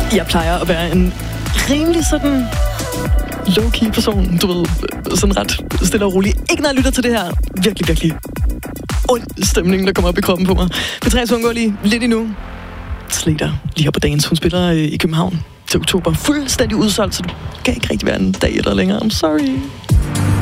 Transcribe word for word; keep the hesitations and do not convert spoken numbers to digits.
Jeg plejer at være en rimelig sådan low-key person, du ved, sådan ret stille og rolig. Ikke når jeg lytter til det her virkelig, virkelig ond stemning, der kommer op i kroppen på mig. Petra undgår lige lidt endnu. Slater lige her på dagens. Hun spiller i København til oktober. Fuldstændig udsolgt, så det kan ikke rigtig være en dag eller længere. I'm sorry.